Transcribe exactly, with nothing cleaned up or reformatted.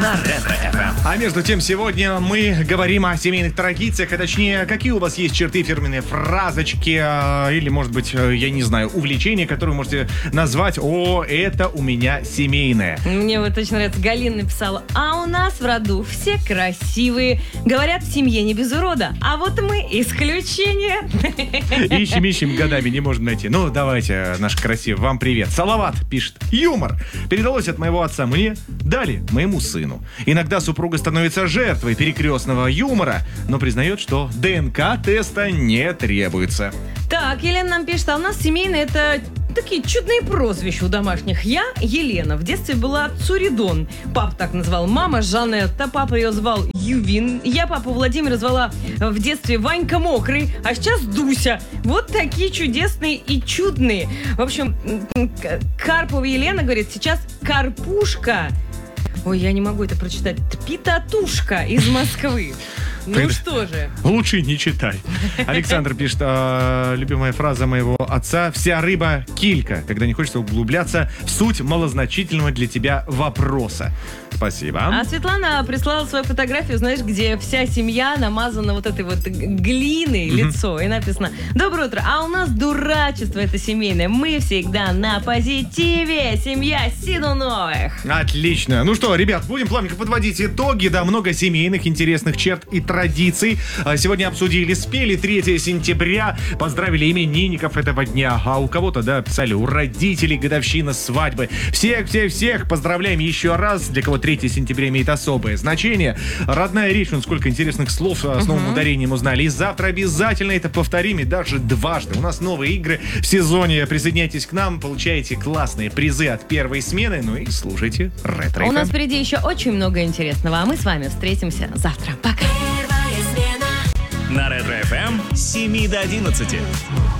на Ретро-эф эм. А между тем, сегодня мы говорим о семейных традициях, а точнее, какие у вас есть черты, фирменные фразочки, э, или, может быть, э, я не знаю, увлечения, которые вы можете назвать: «О, это у меня семейное». Мне вот очень нравится, Галина написала: а у нас в роду все красивые. Говорят, в семье не без урода, а вот мы исключение. Ищем, ищем, годами не можем найти. Ну, давайте, наш красивый, вам привет. Салават пишет: юмор. Передалось от моего отца мне, дали моему сыну. Иногда супруга становится жертвой перекрестного юмора, но признает, что ДНК-теста не требуется. Так, Елена нам пишет, а у нас семейные это такие чудные прозвища у домашних. Я Елена. В детстве была Цуридон. Папа так назвал. Мама Жанетта. Папа ее звал Ювин. Я папу Владимира звала в детстве Ванька Мокрый. А сейчас Дуся. Вот такие чудесные и чудные. В общем, Карпова Елена говорит, сейчас Карпушка. Ой, я не могу это прочитать. Питатушка из Москвы. Ну Ты... что же. Лучше не читай. Александр пишет, э, любимая фраза моего отца: вся рыба килька, когда не хочется углубляться в суть малозначительного для тебя вопроса. Спасибо. А Светлана прислала свою фотографию, знаешь, где вся семья намазана вот этой вот глиной Mm-hmm. лицо. И написано: доброе утро, а у нас дурачество это семейное. Мы всегда на позитиве. Семья Сидуновых. Отлично. Ну что, ребят, будем плавненько подводить итоги. Да, много семейных интересных черт и традиций. Сегодня обсудили, спели третьего сентября, поздравили именинников этого дня. А у кого-то, да, писали: у родителей годовщина свадьбы. Всех-всех-всех поздравляем еще раз. Для кого третьего сентября имеет особое значение. Родная речь, ну сколько интересных слов с новым uh-huh. ударением узнали. И завтра обязательно это повторим, и даже дважды. У нас новые игры в сезоне. Присоединяйтесь к нам, получаете классные призы от первой смены. Ну и слушайте Ретро-эф эм. У нас впереди еще очень много интересного, а мы с вами встретимся завтра. Пока. На Ретро-эф эм с семи до одиннадцати.